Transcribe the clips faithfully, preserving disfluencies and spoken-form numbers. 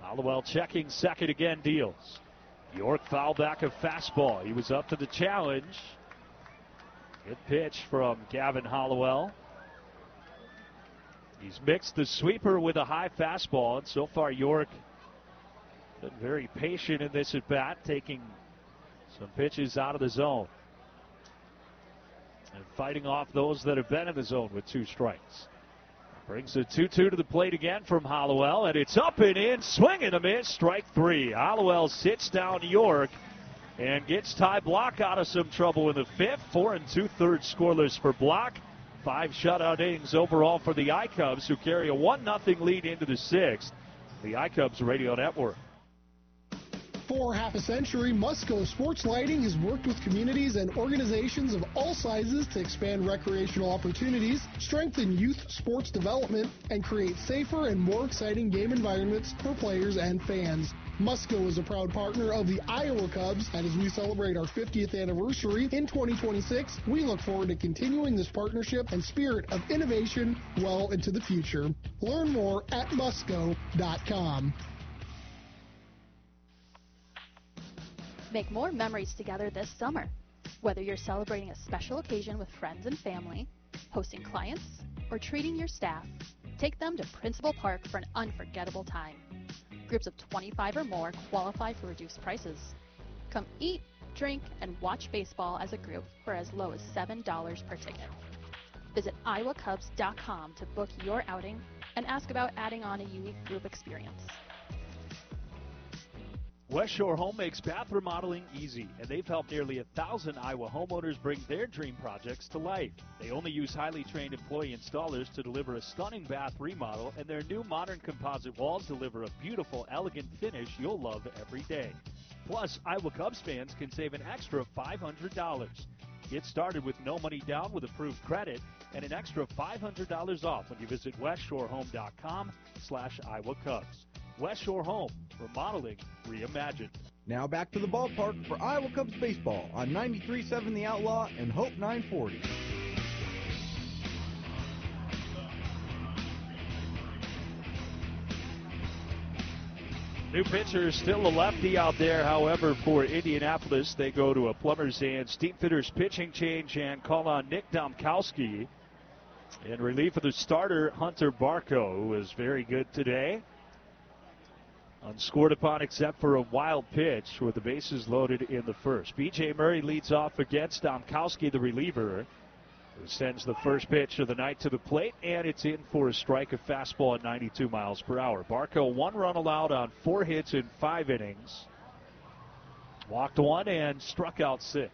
Hollowell checking second again, deals. York foul back a fastball. He was up to the challenge. Good pitch from Gavin Hollowell. He's mixed the sweeper with a high fastball, and so far York been very patient in this at bat, taking some pitches out of the zone and fighting off those that have been in the zone with two strikes. Brings a two two to the plate again from Hollowell, and it's up and in, swing and a miss, strike three. Hollowell sits down York and gets Ty Block out of some trouble in the fifth. Four and two-thirds scoreless for Block. Five shutout innings overall for the I-Cubs, who carry a one nothing lead into the sixth. The I-Cubs Radio Network. For half a century, Musco Sports Lighting has worked with communities and organizations of all sizes to expand recreational opportunities, strengthen youth sports development, and create safer and more exciting game environments for players and fans. Musco is a proud partner of the Iowa Cubs, and as we celebrate our fiftieth anniversary in twenty twenty-six, we look forward to continuing this partnership and spirit of innovation well into the future. Learn more at musco dot com. Make more memories together this summer. Whether you're celebrating a special occasion with friends and family, hosting clients, or treating your staff, take them to Principal Park for an unforgettable time. Groups of twenty-five or more qualify for reduced prices. Come eat, drink, and watch baseball as a group for as low as seven dollars per ticket. Visit iowa cubs dot com to book your outing and ask about adding on a unique group experience. West Shore Home makes bath remodeling easy, and they've helped nearly a thousand Iowa homeowners bring their dream projects to life. They only use highly trained employee installers to deliver a stunning bath remodel, and their new modern composite walls deliver a beautiful, elegant finish you'll love every day. Plus, Iowa Cubs fans can save an extra five hundred dollars. Get started with no money down with approved credit and an extra five hundred dollars off when you visit west shore home dot com slash Iowa Cubs. West Shore Home, remodeling reimagined. Now back to the ballpark for Iowa Cubs baseball on ninety-three point seven The Outlaw and Hope nine forty. New pitcher, still a lefty out there. However, for Indianapolis, they go to a plumber's and steam fitters pitching change and call on Nick Domkowski. In relief of the starter, Hunter Barco, who was very good today. Unscored upon except for a wild pitch with the bases loaded in the first. B J Murray leads off against Domkowski, the reliever, who sends the first pitch of the night to the plate, and it's in for a strike, a fastball at ninety-two miles per hour. Barco, one run allowed on four hits in five innings. Walked one and struck out six.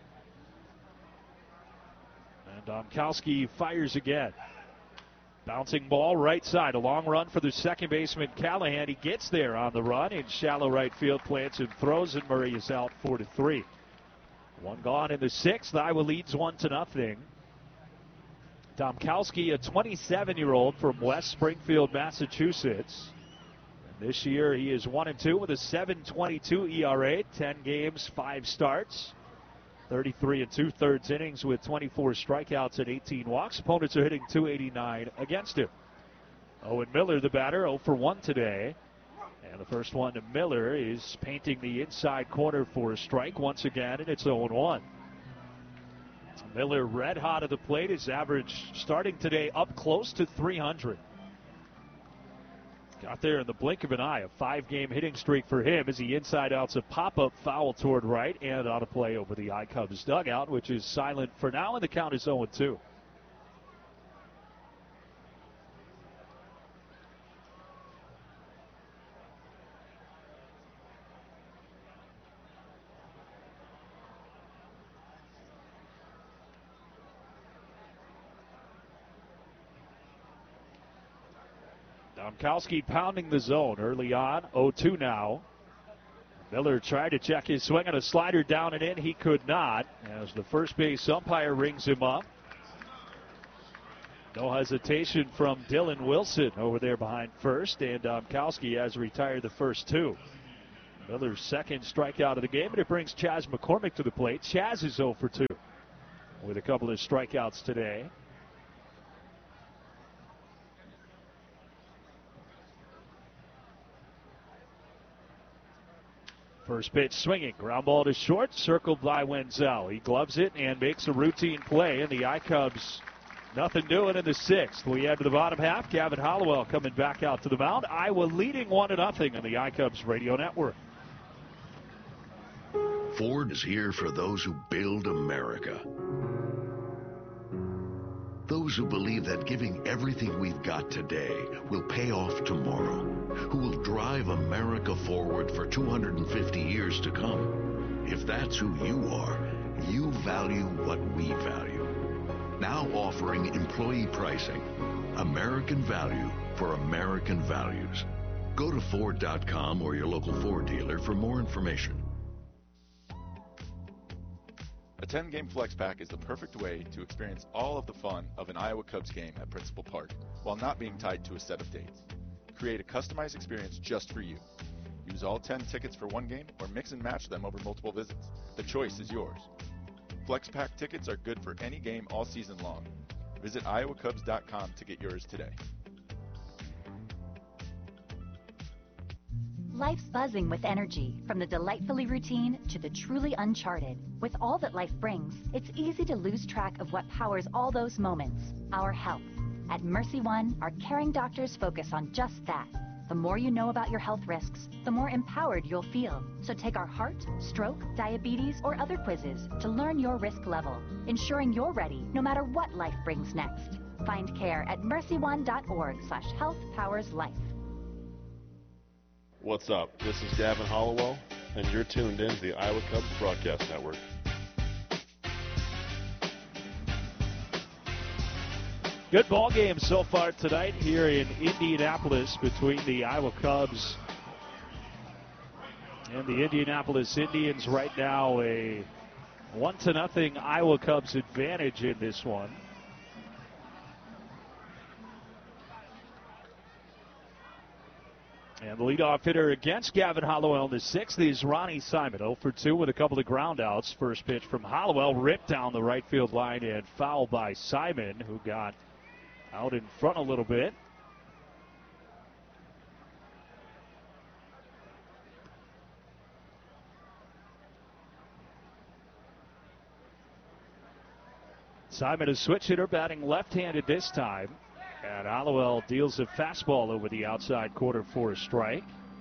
And Domkowski fires again. Bouncing ball right side, a long run for the second baseman Callahan. He gets there on the run in shallow right field, plants and throws, and Murray is out four to three. One gone in the sixth. Iowa leads one to nothing. Domkowski, a twenty-seven-year-old from West Springfield, Massachusetts. And this year he is one and two with a seven twenty-two E R A, ten games, five starts. thirty-three and two-thirds innings with twenty-four strikeouts and eighteen walks. Opponents are hitting two eighty-nine against him. Owen Miller, the batter, oh for one today. And the first one to Miller is painting the inside corner for a strike once again, and it's oh one. Miller red hot at the plate. His average starting today up close to three hundred. Got there in the blink of an eye. A five-game hitting streak for him as he inside outs a pop-up foul toward right and on a play over the I-Cubs dugout, which is silent for now, and the count is oh two. Domkowski pounding the zone early on, oh two now. Miller tried to check his swing on a slider down and in. He could not as the first base umpire rings him up. No hesitation from Dylan Wilson over there behind first, and Domkowski has retired the first two. Miller's second strikeout of the game, and it brings Chas McCormick to the plate. Chas is oh for two with a couple of strikeouts today. First pitch swinging, ground ball to short, circled by Wenzel. He gloves it and makes a routine play, and the I-Cubs nothing doing in the sixth. We head to the bottom half. Gavin Hollowell coming back out to the mound. Iowa leading one to nothing on the I-Cubs radio network. Ford is here for those who build America. Those who believe that giving everything we've got today will pay off tomorrow. Who will drive America forward for two hundred fifty years to come. If that's who you are, you value what we value. Now offering employee pricing. American value for American values. Go to Ford dot com or your local Ford dealer for more information. A ten-game flex pack is the perfect way to experience all of the fun of an Iowa Cubs game at Principal Park while not being tied to a set of dates. Create a customized experience just for you. Use all ten tickets for one game or mix and match them over multiple visits. The choice is yours. Flex pack tickets are good for any game all season long. Visit Iowa Cubs dot com to get yours today. Life's buzzing with energy, from the delightfully routine to the truly uncharted. With all that life brings, it's easy to lose track of what powers all those moments, our health. At Mercy One, our caring doctors focus on just that. The more you know about your health risks, the more empowered you'll feel. So take our heart, stroke, diabetes, or other quizzes to learn your risk level, ensuring you're ready no matter what life brings next. Find care at mercy one dot org slash health powers life. What's up? This is Gavin Hollowell, and you're tuned in to the Iowa Cubs Broadcast Network. Good ball game so far tonight here in Indianapolis between the Iowa Cubs and the Indianapolis Indians. Right now, a one to nothing Iowa Cubs advantage in this one. And the leadoff hitter against Gavin Hollowell in the sixth is Ronnie Simon. oh for two with a couple of ground outs. First pitch from Hollowell, ripped down the right field line and fouled by Simon, who got out in front a little bit. Simon, a switch hitter, batting left-handed this time. And Hollowell deals a fastball over the outside corner for a strike.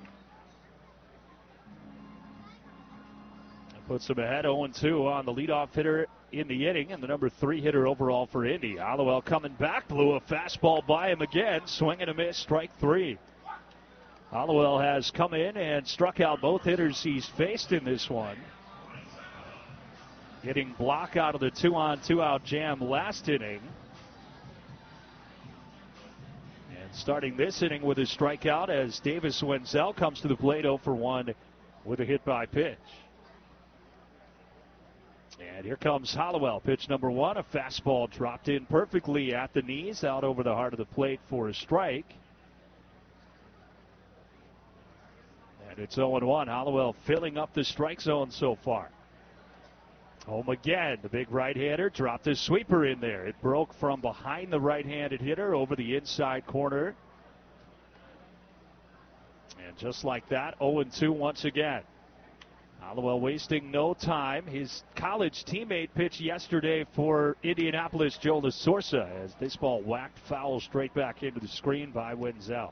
That puts him ahead oh and two on the leadoff hitter in the inning and the number three hitter overall for Indy. Hollowell coming back, blew a fastball by him again. Swing and a miss, strike three. Hollowell has come in and struck out both hitters he's faced in this one. Getting block out of the two-on, two-out jam last inning. Starting this inning with a strikeout as Davis Wenzel comes to the plate oh for one with a hit by pitch. And here comes Hollowell. Pitch number one, a fastball dropped in perfectly at the knees, out over the heart of the plate for a strike. And it's oh and one. Hollowell filling up the strike zone so far. Home again. The big right-hander dropped his sweeper in there. It broke from behind the right-handed hitter over the inside corner. And just like that, oh and two once again. Hollowell wasting no time. His college teammate pitched yesterday for Indianapolis, Joe LaSorsa, as this ball whacked foul straight back into the screen by Wenzel.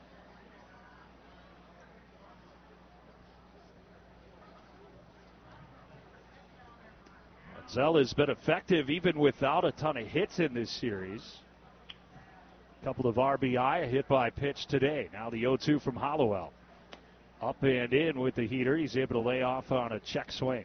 Wenzel has been effective even without a ton of hits in this series. A couple of R B I, a hit by pitch today. Now the oh two from Hollowell. Up and in with the heater. He's able to lay off on a check swing.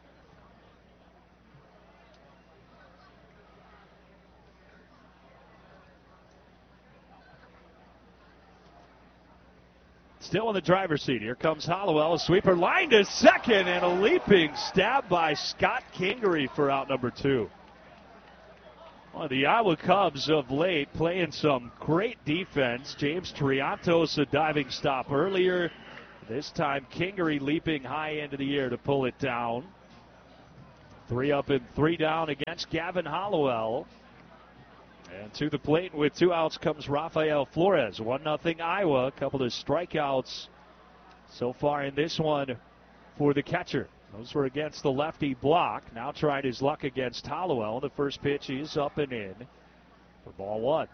Still in the driver's seat. Here comes Hollowell. A sweeper line to second and a leaping stab by Scott Kingery for out number two. Well, the Iowa Cubs of late playing some great defense. James Triantos a diving stop earlier. This time Kingery leaping high into the air to pull it down. Three up and three down against Gavin Hollowell. And to the plate with two outs comes Rafael Flores. one nothing Iowa. A couple of strikeouts so far in this one for the catcher. Those were against the lefty block. Now tried his luck against Hollowell. The first pitch is up and in for ball one.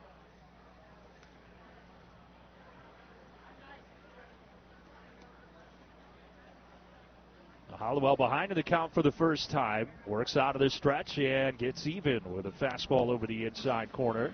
Hollowell behind in the count for the first time. Works out of the stretch and gets even with a fastball over the inside corner.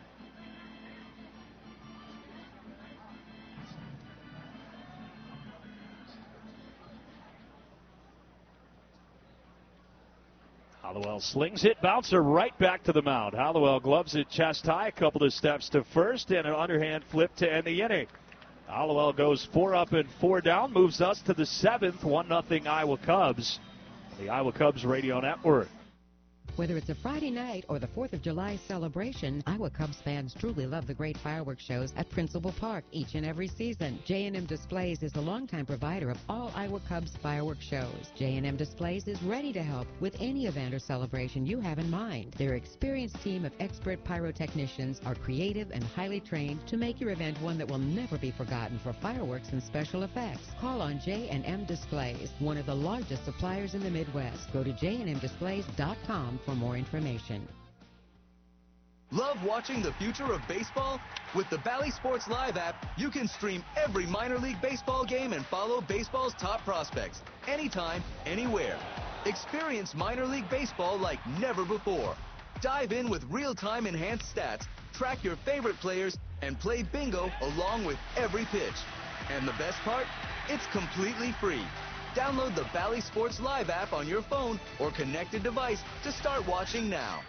Hollowell slings it, bouncer right back to the mound. Hollowell gloves it chest high, a couple of steps to first, and an underhand flip to end the inning. Hollowell goes four up and four down, moves us to the seventh, one nothing Iowa Cubs. The Iowa Cubs Radio Network. Whether it's a Friday night or the fourth of July celebration, Iowa Cubs fans truly love the great fireworks shows at Principal Park each and every season. J and M Displays is the longtime provider of all Iowa Cubs fireworks shows. J and M Displays is ready to help with any event or celebration you have in mind. Their experienced team of expert pyrotechnicians are creative and highly trained to make your event one that will never be forgotten for fireworks and special effects. Call on J and M Displays, one of the largest suppliers in the Midwest. Go to j and m displays dot com for more information. Love watching the future of baseball? With the Bally Sports Live app, you can stream every minor league baseball game and follow baseball's top prospects anytime, anywhere. Experience minor league baseball like never before. Dive in with real-time enhanced stats, track your favorite players, and play bingo along with every pitch. And the best part? It's completely free. Download the Bally Sports Live app on your phone or connected device to start watching now.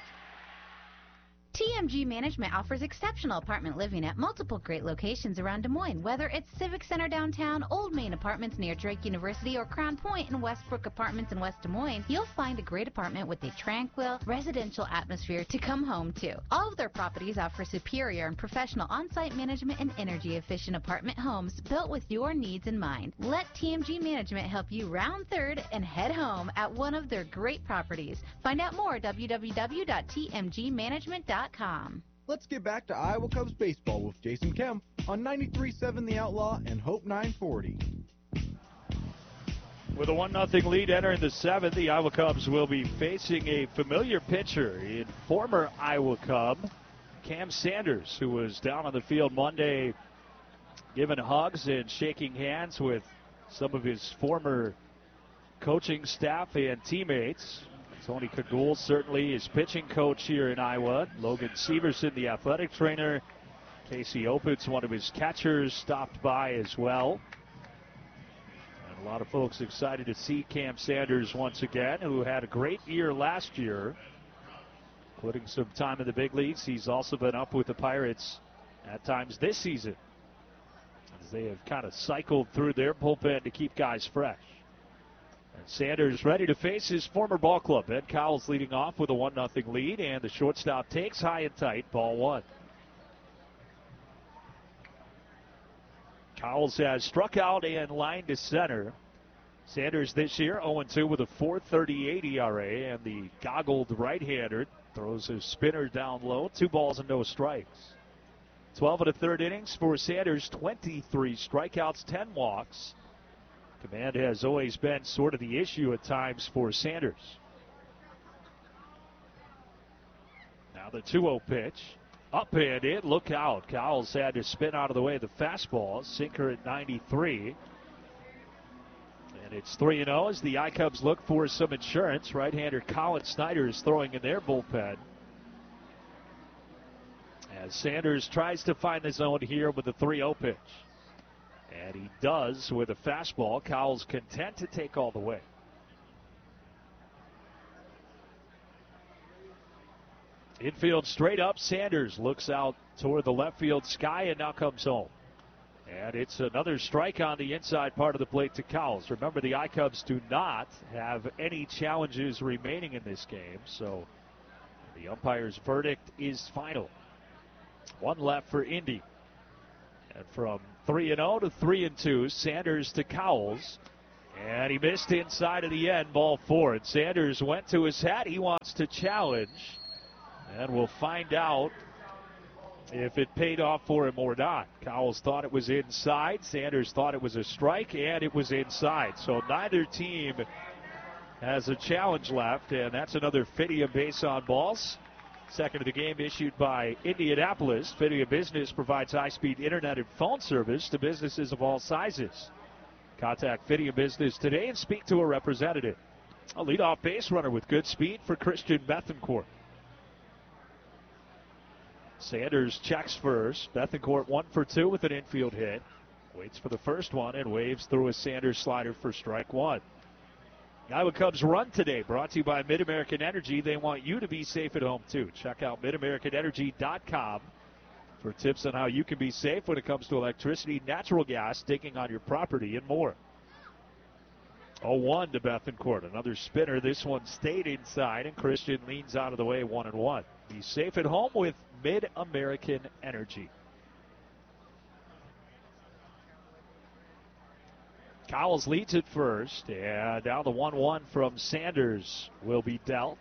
T M G Management offers exceptional apartment living at multiple great locations around Des Moines. Whether it's Civic Center downtown, Old Main Apartments near Drake University, or Crown Point and Westbrook Apartments in West Des Moines, you'll find a great apartment with a tranquil, residential atmosphere to come home to. All of their properties offer superior and professional on-site management and energy-efficient apartment homes built with your needs in mind. Let T M G Management help you round third and head home at one of their great properties. Find out more at w w w dot t m g management dot com. Let's get back to Iowa Cubs baseball with Jason Kemp on ninety-three point seven The Outlaw and Hope nine forty. With a one nothing lead entering the seventh, the Iowa Cubs will be facing a familiar pitcher in former Iowa Cub, Cam Sanders, who was down on the field Monday giving hugs and shaking hands with some of his former coaching staff and teammates. Tony Kagul, certainly his pitching coach here in Iowa. Logan Severson, the athletic trainer. Casey Opitz, one of his catchers, stopped by as well. And a lot of folks excited to see Cam Sanders once again, who had a great year last year, putting some time in the big leagues. He's also been up with the Pirates at times this season, as they have kind of cycled through their bullpen to keep guys fresh. And Sanders ready to face his former ball club. Ed Cowles leading off with a one nothing lead, and the shortstop takes high and tight, ball one. Cowles has struck out and lined to center. Sanders this year oh and two with a four thirty-eight E R A, and the goggled right-hander throws a spinner down low. Two balls and no strikes. twelve and a third innings for Sanders, twenty-three strikeouts, ten walks. Command has always been sort of the issue at times for Sanders. Now the two oh pitch. Up and in. Look out. Cowles had to spin out of the way of the fastball. Sinker at ninety-three. And it's three and oh as the I-Cubs look for some insurance. Right-hander Colin Snyder is throwing in their bullpen, as Sanders tries to find the zone here with the three oh pitch. And he does with a fastball. Cowles content to take all the way. Infield straight up. Sanders looks out toward the left field sky and now comes home. And it's another strike on the inside part of the plate to Cowles. Remember, the I-Cubs do not have any challenges remaining in this game, so the umpire's verdict is final. One left for Indy. And from three and oh to three and two, Sanders to Cowles. And he missed inside of the end, ball four. And Sanders went to his hat. He wants to challenge. And we'll find out if it paid off for him or not. Cowles thought it was inside. Sanders thought it was a strike, and it was inside. So neither team has a challenge left, and that's another Fidium base on balls. Second of the game issued by Indianapolis. Fidium Business provides high-speed internet and phone service to businesses of all sizes. Contact Fidium Business today and speak to a representative. A leadoff base runner with good speed for Christian Bethancourt. Sanders checks first. Bethancourt one for two with an infield hit. Waits for the first one and waves through a Sanders slider for strike one. Iowa Cubs run today, brought to you by Mid-American Energy. They want you to be safe at home, too. Check out mid american energy dot com for tips on how you can be safe when it comes to electricity, natural gas, digging on your property, and more. oh one to Bethancourt. Another spinner. This one stayed inside, and Christian leans out of the way, one and one. Be safe at home with Mid-American Energy. Cowles leads at first, and now the one one from Sanders will be dealt.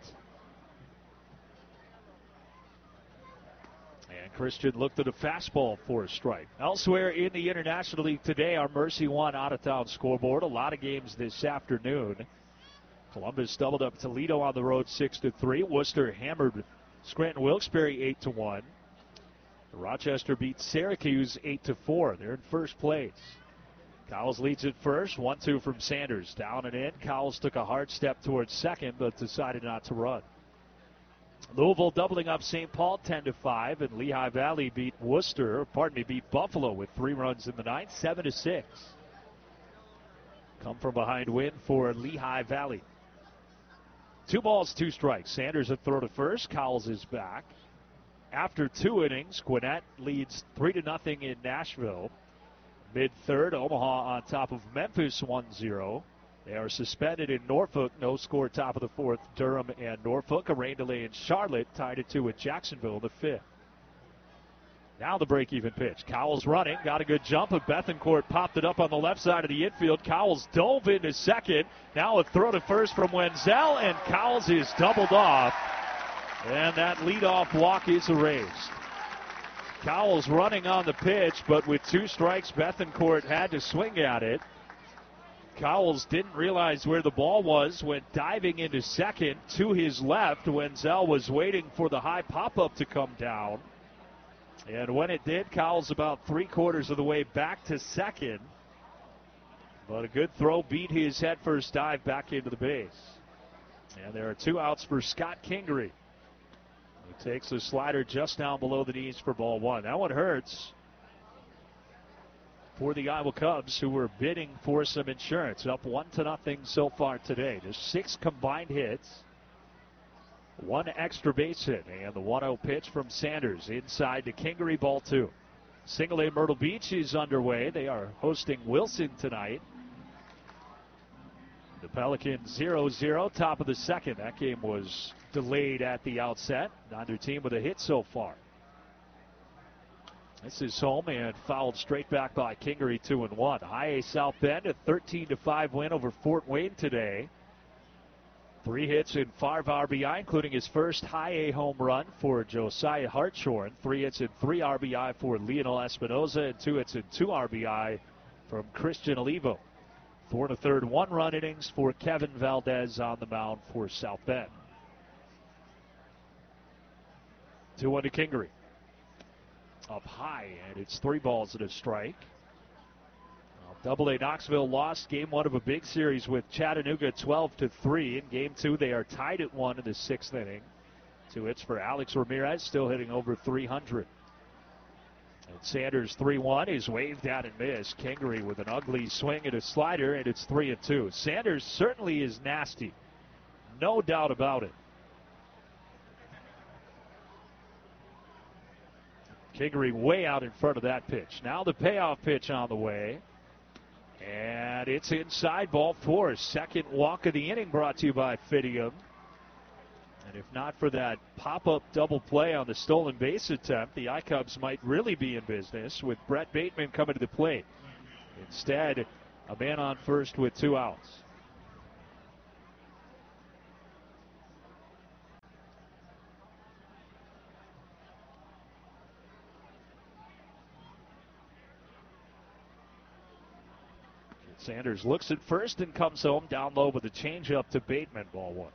And Christian looked at a fastball for a strike. Elsewhere in the International League today, our Mercy One out-of-town scoreboard. A lot of games this afternoon. Columbus doubled up Toledo on the road six to three. Worcester hammered Scranton Wilkes-Barre eight to one. Rochester beat Syracuse eight to four. They're in first place. Cowles leads at first, one two from Sanders. Down and in. Cowles took a hard step towards second, but decided not to run. Louisville doubling up Saint Paul ten to five, and Lehigh Valley beat Worcester, pardon me, beat Buffalo with three runs in the ninth, seven to six. Come from behind win for Lehigh Valley. Two balls, two strikes. Sanders at throw to first. Cowles is back. After two innings, Gwinnett leads three to nothing in Nashville. Mid-third, Omaha on top of Memphis one zero. They are suspended in Norfolk. No score top of the fourth. Durham and Norfolk. A rain delay in Charlotte tied it two with Jacksonville in the fifth. Now the break-even pitch. Cowles running. Got a good jump, but Bethancourt popped it up on the left side of the infield. Cowles dove into second. Now a throw to first from Wenzel, and Cowles is doubled off. And that leadoff walk is erased. Cowles running on the pitch, but with two strikes, Bethancourt had to swing at it. Cowles didn't realize where the ball was when diving into second to his left. Wenzel was waiting for the high pop-up to come down. And when it did, Cowles about three quarters of the way back to second. But a good throw beat his head-first dive back into the base. And there are two outs for Scott Kingery. He takes the slider just down below the knees for ball one. That one hurts for the Iowa Cubs, who were bidding for some insurance. Up one to nothing so far today. There's six combined hits, one extra base hit, and the one oh pitch from Sanders inside to Kingery, ball two. Single A Myrtle Beach is underway. They are hosting Wilson tonight. The Pelicans zero zero, top of the second. That game was delayed at the outset. Neither team with a hit so far. This is home and fouled straight back by Kingery, two and one. High A South Bend, a thirteen to five win over Fort Wayne today. Three hits and five R B I, including his first high A home run for Josiah Hartshorn. Three hits and three R B I for Lionel Espinoza, and two hits and two R B I from Christian Olivo. Four and a third one-run innings for Kevin Valdez on the mound for South Bend. two one to Kingery. Up high, and it's three balls and a strike. Well, Double A Knoxville lost game one of a big series with Chattanooga twelve to three. In game two, they are tied at one in the sixth inning. Two hits for Alex Ramirez, still hitting over three hundred. And Sanders three one is waved out and missed. Kingery with an ugly swing and a slider, and it's three and two. Sanders certainly is nasty. No doubt about it. Kingery way out in front of that pitch. Now the payoff pitch on the way. And it's inside, ball four. Second walk of the inning brought to you by Fidium. And if not for that pop-up double play on the stolen base attempt, the I-Cubs might really be in business with Brett Bateman coming to the plate. Instead, a man on first with two outs. Sanders looks at first and comes home down low with a changeup to Bateman, ball one.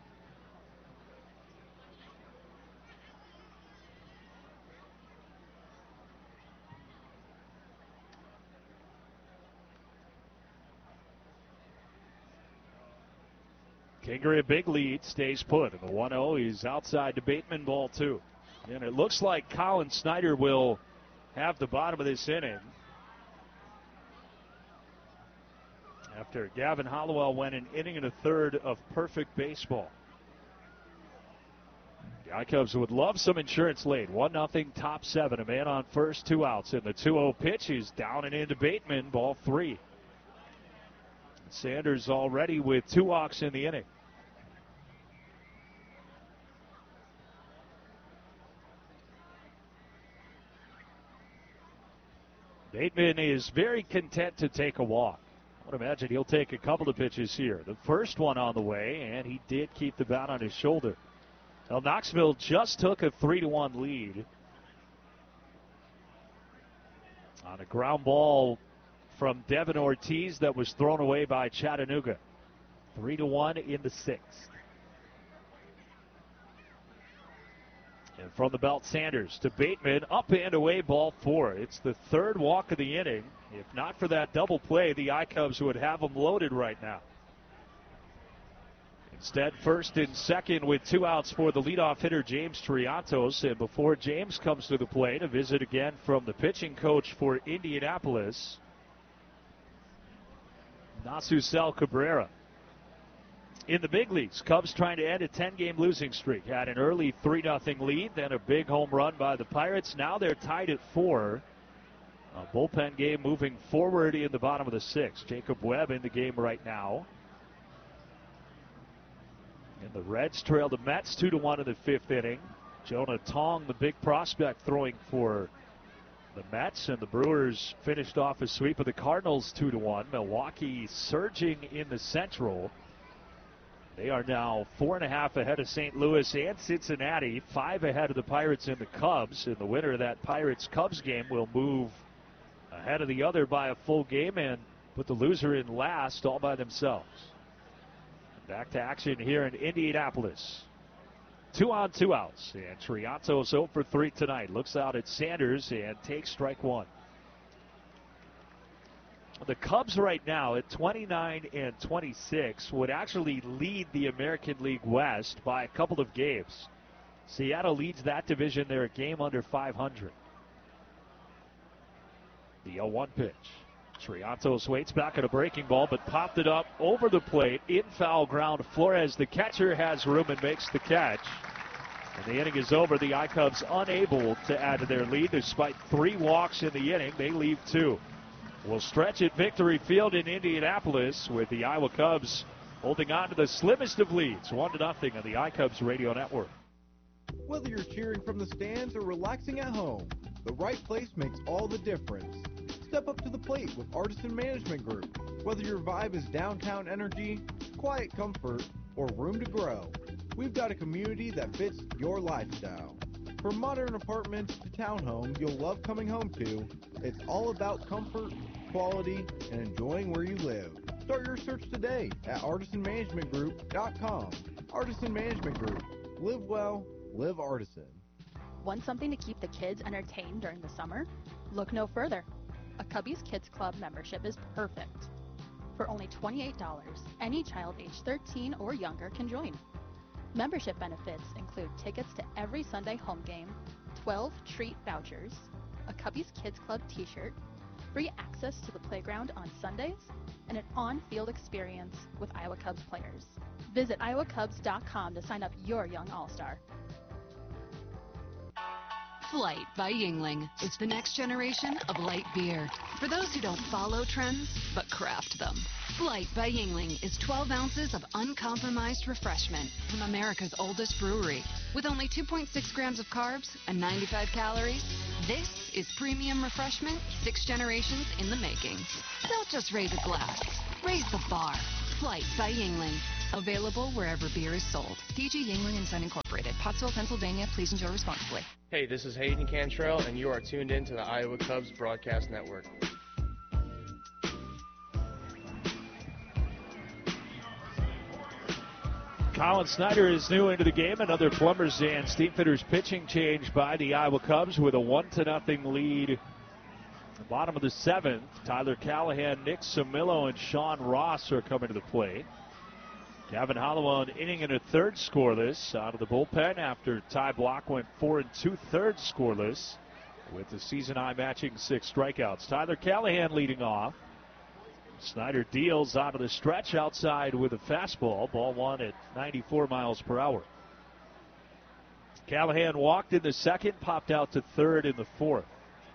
Kingery a big lead, stays put. And the one oh, he's outside to Bateman, ball two. And it looks like Colin Snyder will have the bottom of this inning. After Gavin Hollowell went an inning and a third of perfect baseball. The I-Cubs would love some insurance late. one nothing, top seven. A man on first, two outs. And the two oh pitch is down and into Bateman, ball three. Sanders already with two walks in the inning. Bateman is very content to take a walk. I would imagine he'll take a couple of pitches here. The first one on the way, and he did keep the bat on his shoulder. Well, Knoxville just took a three to one lead on a ground ball from Devin Ortiz that was thrown away by Chattanooga. Three to one in the sixth. And from the belt, Sanders to Bateman, up and away, ball four. It's the third walk of the inning. If not for that double play, the I-Cubs would have them loaded right now. Instead, first and second with two outs for the leadoff hitter, James Triantos. And before James comes to the plate, a visit again from the pitching coach for Indianapolis, Nasusel Cabrera. In the big leagues, Cubs trying to end a ten-game losing streak. Had an early three nothing lead, then a big home run by the Pirates. Now they're tied at four. A bullpen game moving forward in the bottom of the sixth. Jacob Webb in the game right now. And the Reds trail the Mets two to one in the fifth inning. Jonah Tong, the big prospect, throwing for the Mets, and the Brewers finished off a sweep of the Cardinals two to one. Milwaukee surging in the Central. They are now four and a half ahead of Saint Louis and Cincinnati, five ahead of the Pirates and the Cubs. And the winner of that Pirates-Cubs game will move ahead of the other by a full game and put the loser in last all by themselves. Back to action here in Indianapolis. Two on, two outs. And Triantos oh for three tonight. Looks out at Sanders and takes strike one. The Cubs right now at twenty-nine and twenty-six would actually lead the American League West by a couple of games. Seattle leads that division. They're a game under five hundred. The oh one pitch. Triantos waits back at a breaking ball, but popped it up over the plate in foul ground. Flores, the catcher, has room and makes the catch. And the inning is over. The I-Cubs unable to add to their lead despite three walks in the inning. They leave two. We'll stretch at Victory Field in Indianapolis with the Iowa Cubs holding on to the slimmest of leads, one to nothing on the I-Cubs Radio Network. Whether you're cheering from the stands or relaxing at home, the right place makes all the difference. Step up to the plate with Artisan Management Group. Whether your vibe is downtown energy, quiet comfort, or room to grow, we've got a community that fits your lifestyle. From modern apartments to townhomes you'll love coming home to, it's all about comfort, quality, and enjoying where you live. Start your search today at artisan management group dot com. Artisan Management Group. Live well, live artisan. Want something to keep the kids entertained during the summer? Look no further. A Cubbies Kids Club membership is perfect. For only twenty-eight dollars, any child age thirteen or younger can join. Membership benefits include tickets to every Sunday home game, twelve treat vouchers, a Cubbies Kids Club t-shirt, free access to the playground on Sundays, and an on-field experience with Iowa Cubs players. Visit iowa cubs dot com to sign up your young all-star. Flight by Yuengling is the next generation of light beer. For those who don't follow trends, but craft them. Flight by Yuengling is twelve ounces of uncompromised refreshment from America's oldest brewery. With only two point six grams of carbs and ninety-five calories, this is premium refreshment six generations in the making. Don't just raise a glass, raise the bar. Flight by Yuengling. Available wherever beer is sold. P G Yuengling and Son Incorporated. Pottsville, Pennsylvania. Please enjoy responsibly. Hey, this is Hayden Cantrell, and you are tuned in to the Iowa Cubs Broadcast Network. Colin Snyder is new into the game. Another Plumbers and Steamfitters pitching change by the Iowa Cubs with a one to nothing lead. At the bottom of the seventh, Tyler Callahan, Nick Samillo, and Sean Ross are coming to the plate. Gavin Hollowell, an inning and a third scoreless out of the bullpen after Ty Block went four and two thirds scoreless with the season high matching six strikeouts. Tyler Callahan leading off. Snyder deals out of the stretch outside with a fastball. Ball one at ninety-four miles per hour. Callahan walked in the second, popped out to third in the fourth.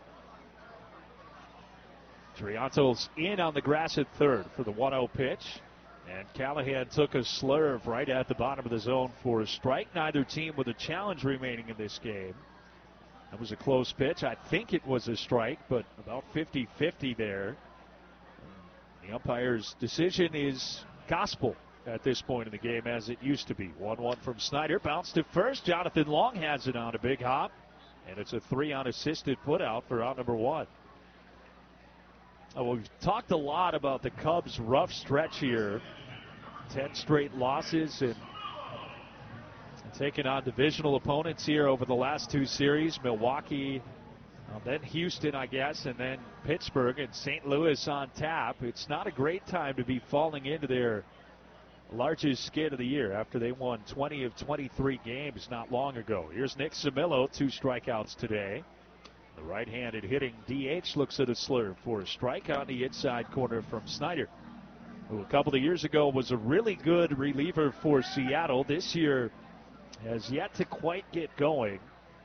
Triantos in on the grass at third for the one oh pitch. And Callahan took a slurve right at the bottom of the zone for a strike. Neither team with a challenge remaining in this game. That was a close pitch. I think it was a strike, but about fifty fifty there. The umpire's decision is gospel at this point in the game, as it used to be. one one from Snyder. Bounced to first. Jonathan Long has it on a big hop. And it's a three unassisted put out for out number one. Oh, we've talked a lot about the Cubs' rough stretch here. Ten straight losses and taking on divisional opponents here over the last two series. Milwaukee, uh, then Houston, I guess, and then Pittsburgh and Saint Louis on tap. It's not a great time to be falling into their largest skid of the year after they won twenty of twenty-three games not long ago. Here's Nick Samillo, two strikeouts today. The right-handed hitting D H looks at a slurve for a strike on the inside corner from Snyder, who a couple of years ago was a really good reliever for Seattle. This year has yet to quite get going.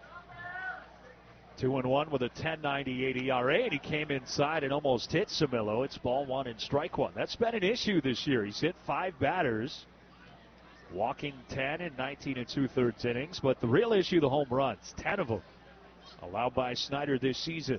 Two and one with a ten ninety-eight E R A, and he came inside and almost hit Samillo. It's ball one and strike one. That's been an issue this year. He's hit five batters, walking ten in nineteen and two-thirds innings. But the real issue, the home runs, ten of them allowed by Snyder this season.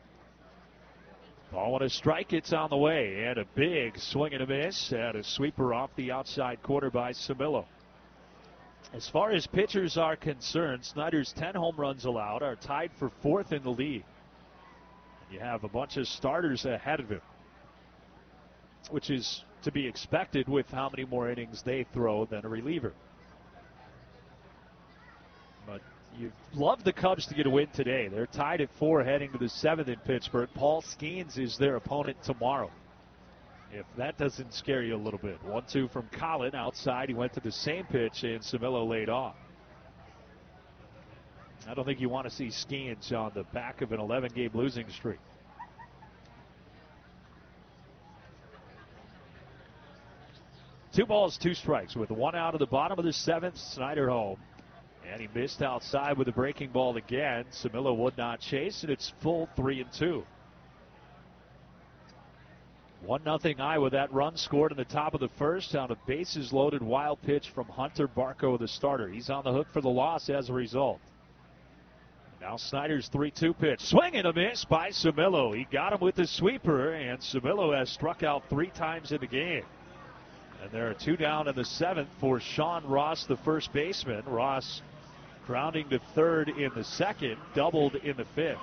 Ball one a strike, it's on the way, and a big swing and a miss, and a sweeper off the outside corner by Samillo. As far as pitchers are concerned, Snyder's ten home runs allowed are tied for fourth in the league. You have a bunch of starters ahead of him, which is to be expected with how many more innings they throw than a reliever. But you'd love the Cubs to get a win today. They're tied at four heading to the seventh in Pittsburgh. Paul Skeens is their opponent tomorrow, if that doesn't scare you a little bit. one two from Colin outside. He went to the same pitch, and Samillo laid off. I don't think you want to see Skeens on the back of an eleven game losing streak. Two balls, two strikes with one out of the bottom of the seventh. Snyder home. And he missed outside with a breaking ball again. Samillo would not chase, and it's full three and two. one nothing Iowa. That run scored in the top of the first on a bases loaded wild pitch from Hunter Barco, the starter. He's on the hook for the loss as a result. Now Snyder's three two pitch. Swing and a miss by Samillo. He got him with the sweeper, and Samillo has struck out three times in the game. And there are two down in the seventh for Sean Ross, the first baseman. Ross grounding to third in the second, doubled in the fifth.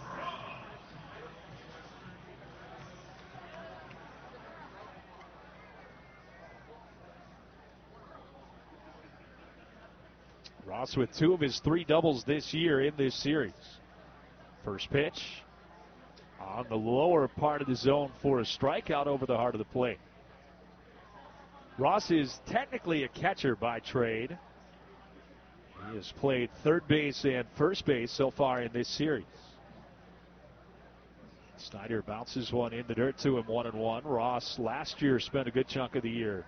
Ross with two of his three doubles this year in this series. First pitch on the lower part of the zone for a strikeout over the heart of the plate. Ross is technically a catcher by trade. He has played third base and first base so far in this series. Snyder bounces one in the dirt to him, one and one. Ross last year spent a good chunk of the year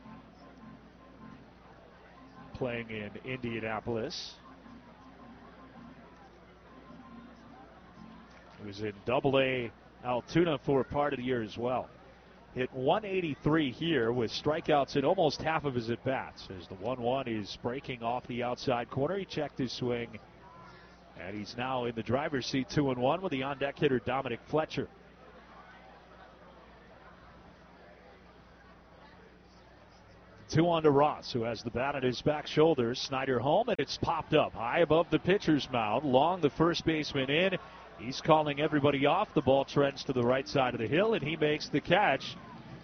playing in Indianapolis. He was in Double A Altoona for a part of the year as well. Hit one eighty-three here with strikeouts in almost half of his at-bats. As the one one is breaking off the outside corner, he checked his swing, and he's now in the driver's seat, two and one with the on-deck hitter Dominic Fletcher. Two on to Ross, who has the bat on his back shoulder. Snyder home, and it's popped up high above the pitcher's mound. Long, the first baseman in. He's calling everybody off. The ball trends to the right side of the hill, and he makes the catch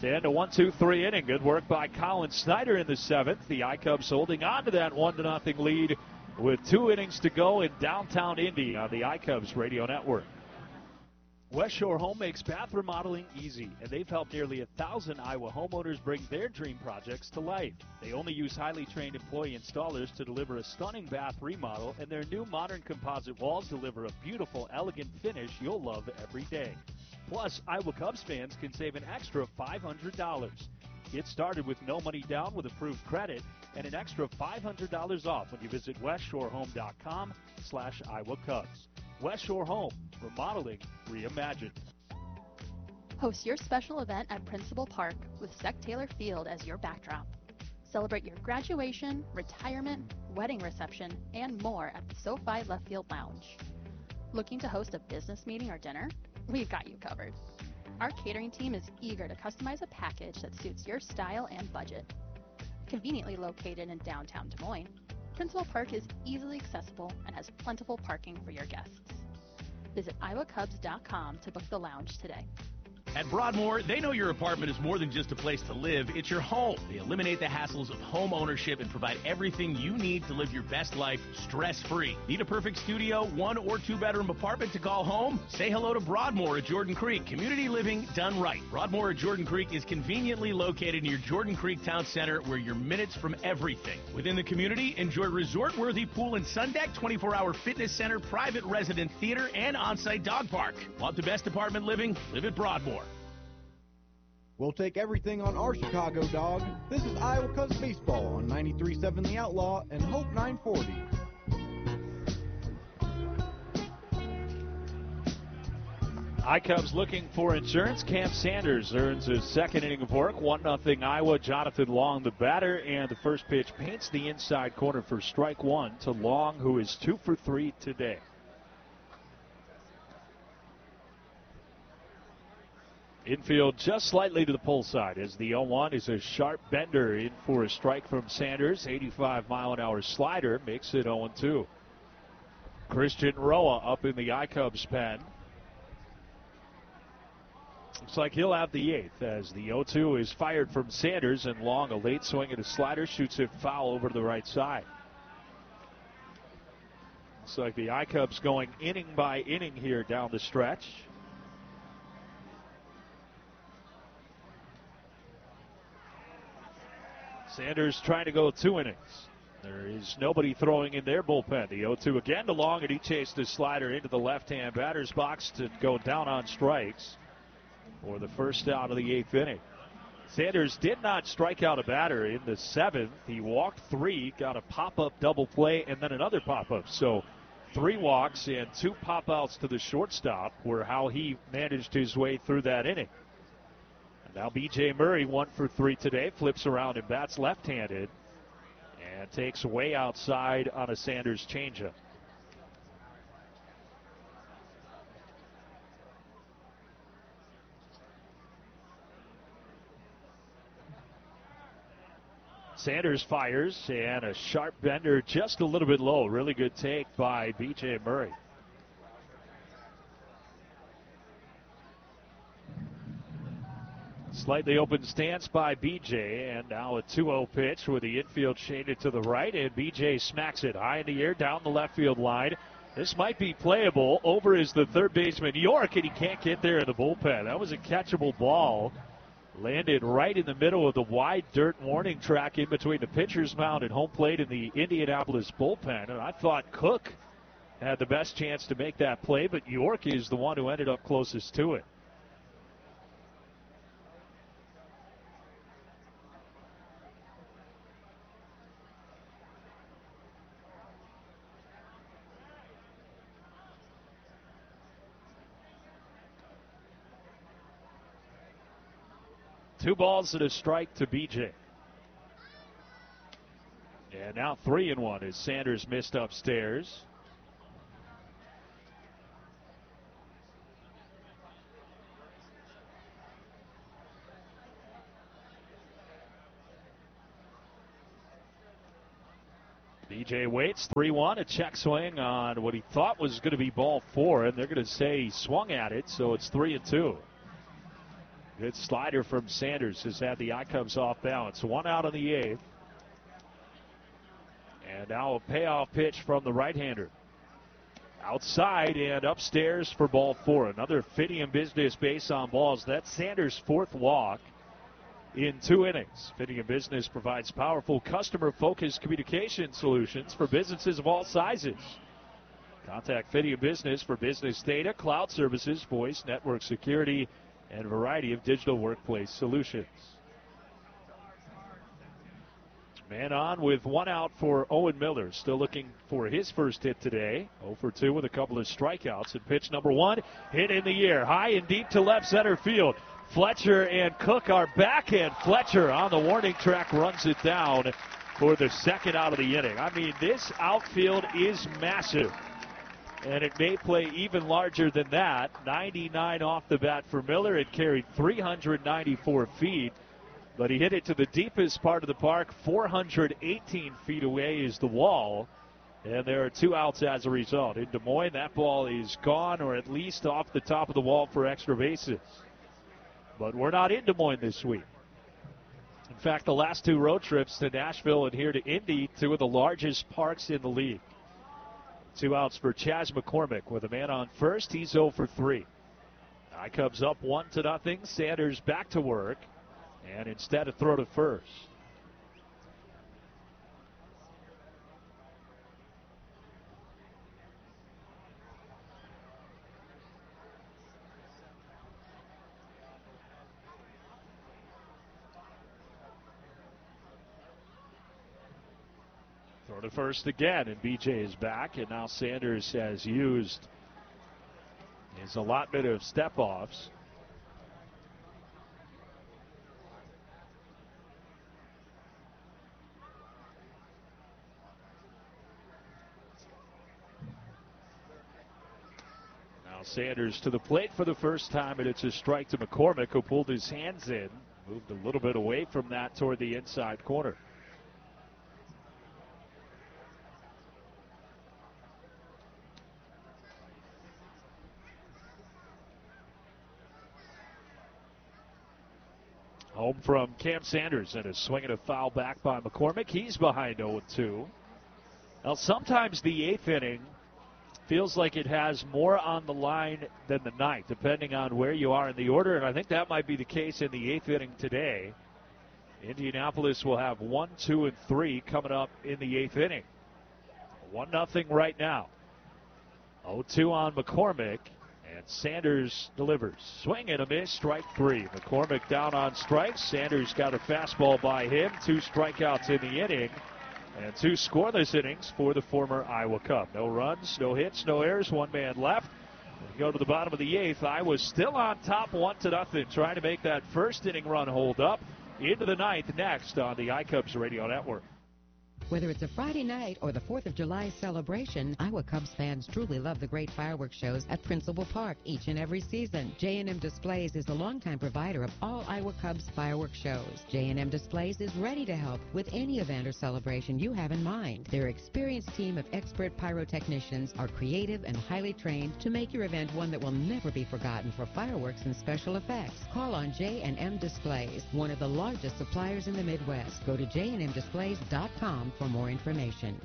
To end a one two three inning. Good work by Colin Snyder in the seventh. The iCubs holding on to that one to nothing lead with two innings to go in downtown Indy on the iCubs radio network. West Shore Home makes bath remodeling easy, and they've helped nearly a thousand Iowa homeowners bring their dream projects to life. They only use highly trained employee installers to deliver a stunning bath remodel, and their new modern composite walls deliver a beautiful, elegant finish you'll love every day. Plus, Iowa Cubs fans can save an extra five hundred dollars. Get started with no money down with approved credit and an extra five hundred dollars off when you visit westshorehome.com slash Iowa Cubs. West Shore Home, remodeling reimagined. Host your special event at Principal Park with Sec Taylor Field as your backdrop. Celebrate your graduation, retirement, wedding reception, and more at the SoFi Left Field Lounge. Looking to host a business meeting or dinner? We've got you covered. Our catering team is eager to customize a package that suits your style and budget. Conveniently located in downtown Des Moines, Principal Park is easily accessible and has plentiful parking for your guests. Visit iowa cubs dot com to book the lounge today. At Broadmoor, they know your apartment is more than just a place to live, it's your home. They eliminate the hassles of home ownership and provide everything you need to live your best life stress-free. Need a perfect studio, one or two bedroom apartment to call home? Say hello to Broadmoor at Jordan Creek. Community living done right. Broadmoor at Jordan Creek is conveniently located near Jordan Creek Town Center, where you're minutes from everything. Within the community, enjoy resort-worthy pool and sun deck, twenty-four hour fitness center, private resident theater, and on-site dog park. Want the best apartment living? Live at Broadmoor. We'll take everything on our Chicago dog. This is Iowa Cubs Baseball on ninety-three point seven The Outlaw and Hope nine forty. iCubs looking for insurance. Cam Sanders earns his second inning of work. one nothing Iowa. Jonathan Long, the batter, and the first pitch paints the inside corner for strike one to Long, who is two for three today. Infield just slightly to the pull side as the oh one is a sharp bender in for a strike from Sanders. eighty-five mile an hour slider makes it oh two. Christian Roa up in the iCubs pen. Looks like he'll have the eighth as the oh two is fired from Sanders, and Long, a late swing at a slider, shoots it foul over to the right side. Looks like the iCubs going inning by inning here down the stretch. Sanders trying to go two innings. There is nobody throwing in their bullpen. The oh two again to Long, and he chased the slider into the left-hand batter's box to go down on strikes for the first out of the eighth inning. Sanders did not strike out a batter in the seventh. He walked three, got a pop-up double play, and then another pop-up. So three walks and two pop-outs to the shortstop were how he managed his way through that inning. Now B J Murray, one for three today, flips around and bats left-handed and takes way outside on a Sanders changeup. Sanders fires, and a sharp bender just a little bit low. Really good take by B J Murray. Slightly open stance by B J, and now a two oh pitch with the infield shaded to the right, and B J smacks it high in the air down the left field line. This might be playable. Over is the third baseman, York, and he can't get there in the bullpen. That was a catchable ball. Landed right in the middle of the wide dirt warning track in between the pitcher's mound and home plate in the Indianapolis bullpen. And I thought Cook had the best chance to make that play, but York is the one who ended up closest to it. Two balls and a strike to B J. And now three and one as Sanders missed upstairs. B J waits, three one, a check swing on what he thought was going to be ball four, and they're going to say he swung at it, so it's three and two. Good slider from Sanders has had the I-Cubs off balance. One out in the eighth. And now a payoff pitch from the right-hander. Outside and upstairs for ball four. Another Fidium Business base on balls. That's Sanders' fourth walk in two innings. Fidium Business provides powerful customer-focused communication solutions for businesses of all sizes. Contact Fidium Business for business data, cloud services, voice, network security, and a variety of digital workplace solutions. Man on with one out for Owen Miller. Still looking for his first hit today. oh for two with a couple of strikeouts. And pitch number one, hit in the air. High and deep to left center field. Fletcher and Cook are back, and Fletcher on the warning track runs it down for the second out of the inning. I mean, this outfield is massive. And it may play even larger than that. ninety-nine off the bat for Miller. It carried three hundred ninety-four feet. But he hit it to the deepest part of the park. four hundred eighteen feet away is the wall. And there are two outs as a result. In Des Moines, that ball is gone, or at least off the top of the wall for extra bases. But we're not in Des Moines this week. In fact, the last two road trips to Nashville and here to Indy, two of the largest parks in the league. Two outs for Chas McCormick with a man on first. He's oh for three. I-Cubs up one to nothing. Sanders back to work. And instead of throw to first. Throw to first again, and B J is back, and now Sanders has used his allotment of step-offs. Sanders to the plate for the first time, and it's a strike to McCormick, who pulled his hands in, moved a little bit away from that toward the inside corner. Home from Cam Sanders, and a swing and a foul back by McCormick. He's behind oh two. Now, sometimes the eighth inning feels like it has more on the line than the ninth, depending on where you are in the order, and I think that might be the case in the eighth inning today. Indianapolis will have one, two, and three coming up in the eighth inning. One nothing right now. oh two on McCormick, and Sanders delivers. Swing and a miss, strike three. McCormick down on strikes. Sanders got a fastball by him. Two strikeouts in the inning. And two scoreless innings for the former Iowa Cub. No runs, no hits, no errors, one man left. We go to the bottom of the eighth. Iowa's still on top, one to nothing, trying to make that first inning run hold up. Into the ninth next on the I-Cubs Radio Network. Whether it's a Friday night or the fourth of July celebration, Iowa Cubs fans truly love the great fireworks shows at Principal Park each and every season. J and M Displays is the longtime provider of all Iowa Cubs fireworks shows. J and M Displays is ready to help with any event or celebration you have in mind. Their experienced team of expert pyrotechnicians are creative and highly trained to make your event one that will never be forgotten for fireworks and special effects. Call on J and M Displays, one of the largest suppliers in the Midwest. Go to j and m displays dot com for more information.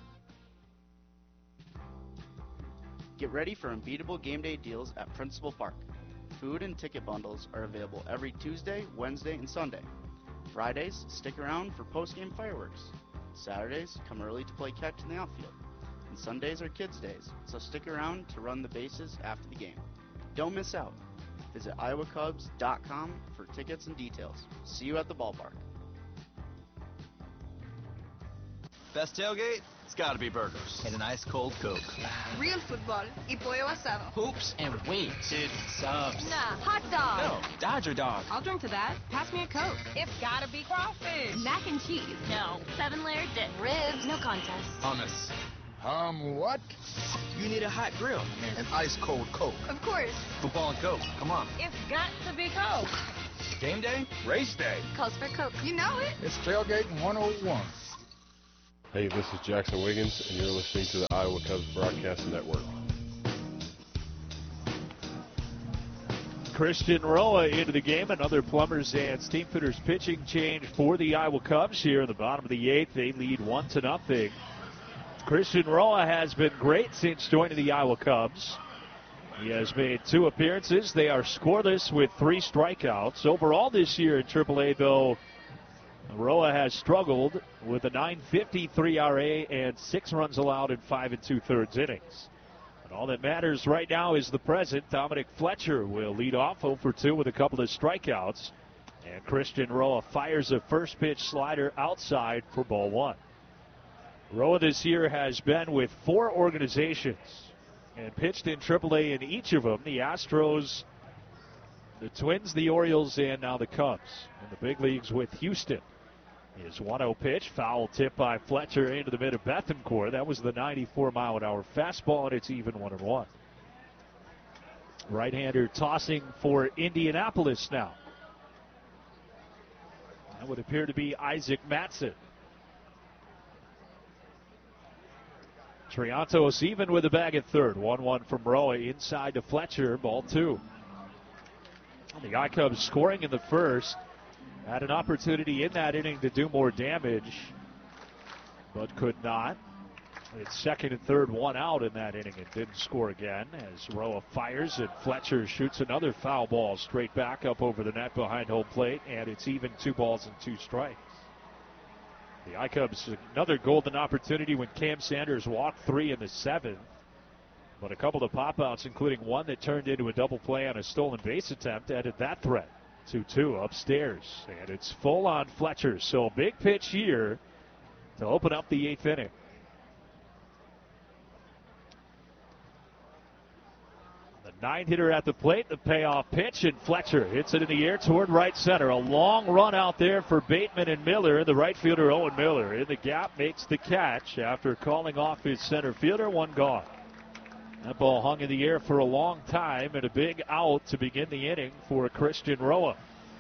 Get ready for unbeatable game day deals at Principal Park. Food and ticket bundles are available every Tuesday, Wednesday, and Sunday. Fridays, stick around for post-game fireworks. Saturdays, come early to play catch in the outfield. And Sundays are kids' days, so stick around to run the bases after the game. Don't miss out. Visit iowa cubs dot com for tickets and details. See you at the ballpark. Best tailgate? It's gotta be burgers. And an ice cold Coke. Real football y pollo asado. Hoops and wings. Dude, subs. Nah, hot dog. No, Dodger dog. I'll drink to that. Pass me a Coke. It's gotta be crawfish. Mac and cheese. No. Seven layer dip. Ribs. No contest. Hummus. Um, what? You need a hot grill. An ice cold Coke. Of course. Football and Coke. Come on. It's got to be Coke. Game day? Race day. Calls for Coke. You know it. It's Tailgating one oh one. Hey, this is Jackson Wiggins, and you're listening to the Iowa Cubs Broadcast Network. Christian Roa into the game. Another Plumbers and Steamfitters pitching change for the Iowa Cubs here in the bottom of the eighth. They lead one to nothing. Christian Roa has been great since joining the Iowa Cubs. He has made two appearances. They are scoreless with three strikeouts. Overall this year in triple A, though, Roa has struggled with a nine fifty-three E R A and six runs allowed in five and two-thirds innings. And all that matters right now is the present. Dominic Fletcher will lead off oh for two with a couple of strikeouts. And Christian Roa fires a first pitch slider outside for ball one. Roa this year has been with four organizations and pitched in triple A in each of them. The Astros, the Twins, the Orioles, and now the Cubs. In the big leagues with Houston. His one oh pitch, foul tip by Fletcher into the mid of Bethancourt. That was the ninety-four mile an hour fastball, and it's even one and one. Right-hander tossing for Indianapolis now. That would appear to be Isaac Mattson. Triantos even with the bag at third. one one from Roa inside to Fletcher, ball two. The I-Cubs scoring in the first. Had an opportunity in that inning to do more damage, but could not. It's second and third, one out in that inning and didn't score again as Roa fires and Fletcher shoots another foul ball straight back up over the net behind home plate, and it's even two balls and two strikes. The I-Cubs another golden opportunity when Cam Sanders walked three in the seventh, but a couple of pop-outs, including one that turned into a double play on a stolen base attempt, ended that threat. two two upstairs, and it's full on Fletcher. So big pitch here to open up the eighth inning. The nine-hitter at the plate, the payoff pitch, and Fletcher hits it in the air toward right center. A long run out there for Bateman and Miller. The right fielder, Owen Miller, in the gap, makes the catch after calling off his center fielder. One gone. That ball hung in the air for a long time, and a big out to begin the inning for Christian Roa.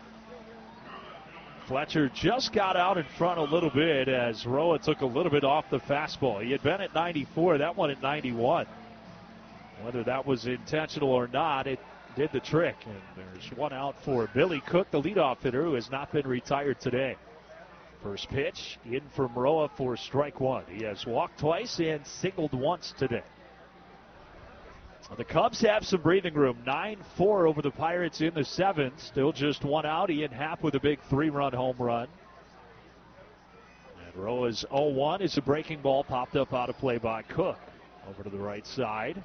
Fletcher just got out in front a little bit as Roa took a little bit off the fastball. He had been at ninety-four, that one at ninety-one. Whether that was intentional or not, it did the trick. And there's one out for Billy Cook, the leadoff hitter, who has not been retired today. First pitch in from Roa for strike one. He has walked twice and singled once today. The Cubs have some breathing room. nine four over the Pirates in the seventh. Still just one out. Ian Happ with a big three-run home run. And Roa's oh one is a breaking ball popped up out of play by Cook. Over to the right side.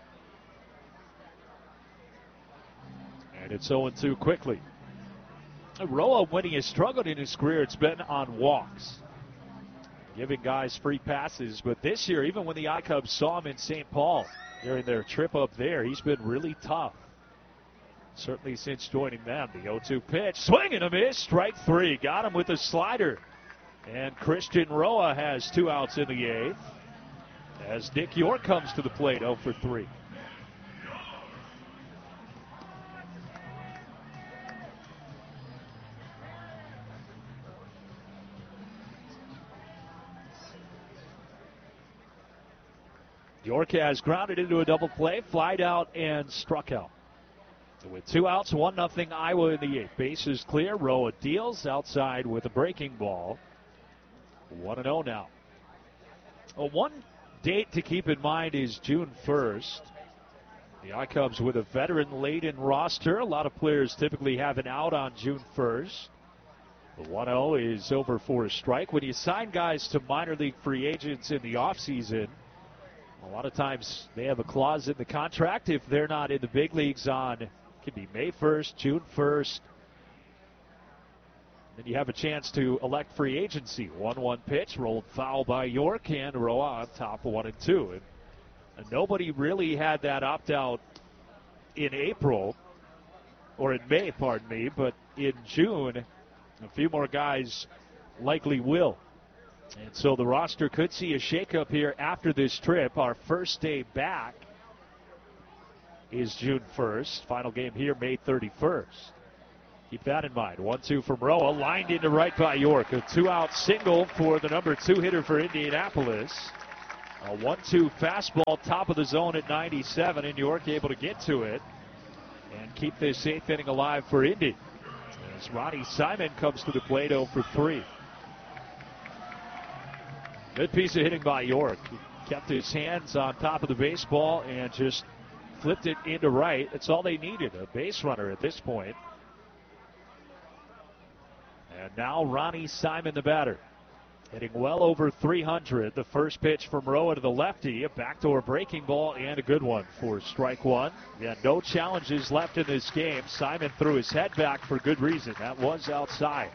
And it's oh two quickly. Roa, when he has struggled in his career, it's been on walks. Giving guys free passes. But this year, even when the I-Cubs saw him in Saint Paul, during their trip up there, he's been really tough. Certainly since joining them. The oh two pitch, swing and a miss, strike three. Got him with a slider. And Christian Roa has two outs in the eighth as Nick York comes to the plate, oh for three. York has grounded into a double play, flied out, and struck out. So with two outs, one nothing Iowa in the eighth. Bases clear. Roa deals outside with a breaking ball. one and oh now. Well, one date to keep in mind is June first. The I-Cubs with a veteran-laden roster. A lot of players typically have an out on June first. The one oh is over for a strike. When you sign guys to minor league free agents in the offseason, a lot of times they have a clause in the contract if they're not in the big leagues on, it could be May first, June first. Then you have a chance to elect free agency. one one pitch, rolled foul by York, and Roa on top one and two. And, and nobody really had that opt-out in April, or in May, pardon me, but in June, a few more guys likely will. And so the roster could see a shakeup here after this trip. Our first day back is June first. Final game here, May thirty-first. Keep that in mind. one two from Roa, lined into right by York. A two-out single for the number two hitter for Indianapolis. A one two fastball, top of the zone at ninety-seven, and York able to get to it. and keep this eighth inning alive for Indy. As Ronnie Simon comes to the plate, oh for three. Good piece of hitting by York. He kept his hands on top of the baseball and just flipped it into right. That's all they needed, a base runner at this point. And now Ronnie Simon, the batter, hitting well over three hundred. The first pitch from Roa to the lefty, a backdoor breaking ball, and a good one for strike one. Yeah, no challenges left in this game. Simon threw his head back for good reason. That was outside.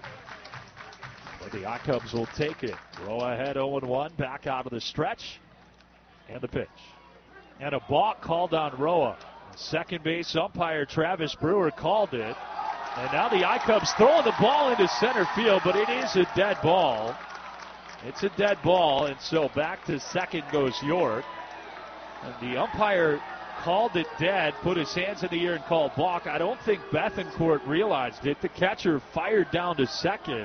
But the I-Cubs will take it. Roa ahead oh one, back out of the stretch. And the pitch. And a balk called on Roa. Second base umpire Travis Brewer called it. And now the I-Cubs throwing the ball into center field, but it is a dead ball. It's a dead ball, and so back to second goes York. And the umpire called it dead, put his hands in the air and called balk. I don't think Bethancourt realized it. The catcher fired down to second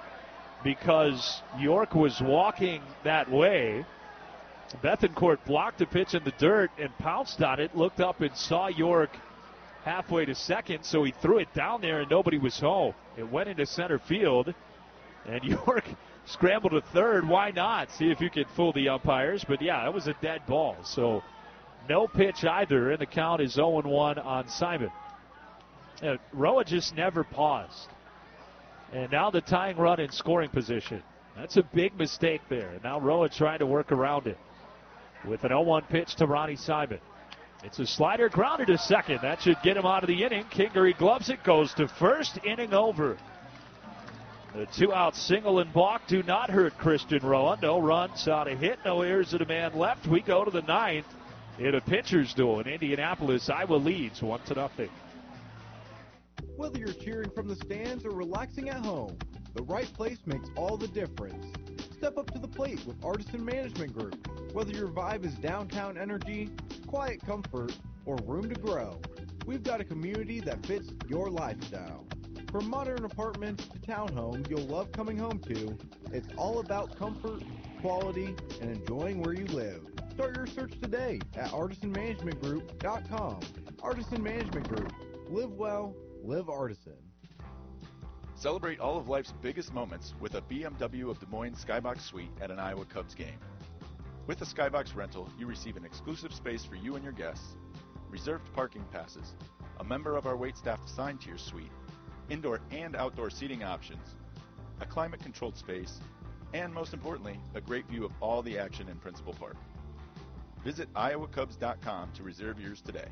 because York was walking that way. Bethancourt blocked the pitch in the dirt and pounced on it, looked up and saw York halfway to second, so he threw it down there and nobody was home. It went into center field, and York scrambled to third. Why not? See if you can fool the umpires. But, yeah, it was a dead ball. So no pitch either, and the count is oh one on Simon. Uh, Roa just never paused. And now the tying run in scoring position. That's a big mistake there. And now Roa trying to work around it with an oh one pitch to Ronnie Simon. It's a slider grounded to second. That should get him out of the inning. Kingery gloves it, goes to first, inning over. The two-out single and balk do not hurt Christian Roa. No runs on a hit, no errors to the man left. We go to the ninth in a pitcher's duel in Indianapolis. Iowa leads one to nothing. Whether you're cheering from the stands or relaxing at home, the right place makes all the difference. Step up to the plate with Artisan Management Group. Whether your vibe is downtown energy, quiet comfort, or room to grow, we've got a community that fits your lifestyle. From modern apartments to townhomes you'll love coming home to, it's all about comfort, quality, and enjoying where you live. Start your search today at artisan management group dot com. Artisan Management Group. Live well, live Artisan. Celebrate all of life's biggest moments with a B M W of Des Moines Skybox Suite at an Iowa Cubs game. With a Skybox rental, you receive an exclusive space for you and your guests, reserved parking passes, a member of our waitstaff assigned to your suite, indoor and outdoor seating options, a climate-controlled space, and most importantly, a great view of all the action in Principal Park. Visit iowa cubs dot com to reserve yours today.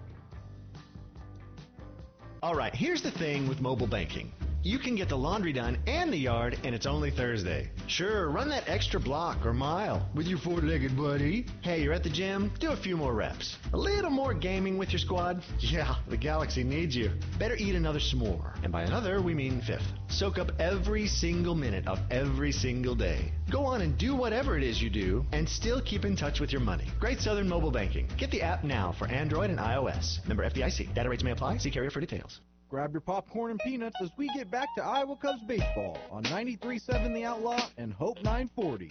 All right, here's the thing with mobile banking. You can get the laundry done and the yard, and it's only Thursday. Sure, run that extra block or mile with your four-legged buddy. Hey, you're at the gym? Do a few more reps. A little more gaming with your squad? Yeah, the Galaxy needs you. Better eat another s'more. And by another, we mean fifth. Soak up every single minute of every single day. Go on and do whatever it is you do, and still keep in touch with your money. Great Southern Mobile Banking. Get the app now for Android and iOS. Member F D I C. Data rates may apply. See carrier for details. Grab your popcorn and peanuts as we get back to Iowa Cubs baseball on ninety-three point seven The Outlaw and Hope nine forty.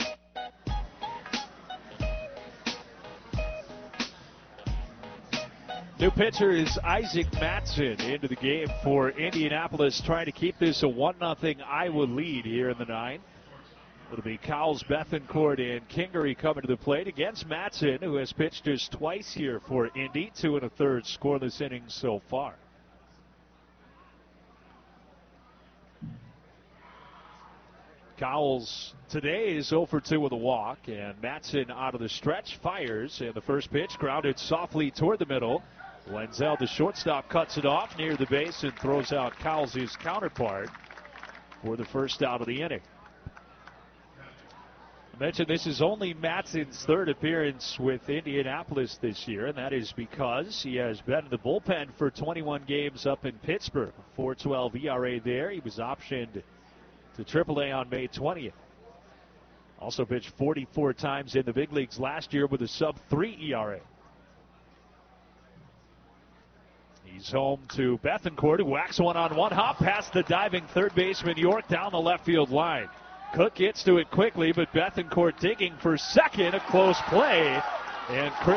New pitcher is Isaac Matson into the game for Indianapolis, trying to keep this a one nothing Iowa lead here in the ninth. It'll be Cowles, Bethancourt, and Kingery coming to the plate against Matson, who has pitched just twice here for Indy, two and a third scoreless innings so far. Cowles today is oh for two with a walk, and Matson out of the stretch fires, and the first pitch grounded softly toward the middle. Wenzel, the shortstop, cuts it off near the base and throws out Cowles, his counterpart, for the first out of the inning. I mentioned this is only Matson's third appearance with Indianapolis this year, and that is because he has been in the bullpen for twenty-one games up in Pittsburgh. four twelve E R A there. He was optioned to triple A on May twentieth. Also pitched forty-four times in the big leagues last year with a sub three E R A. He's home to Bethancourt, who whacks one on one hop past the diving third baseman York down the left field line. Cook gets to it quickly, but Bethancourt digging for second, a close play, and Chris